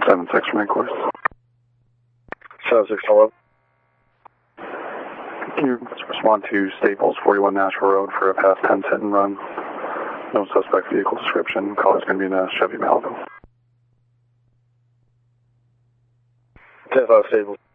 7-6 from headquarters. 7-6, hello. Can you respond to Staples, 41 Nashville Road for a past 10 hit and run? No suspect vehicle description. Call is going to be in a Chevy Malibu. 10-5 Staples.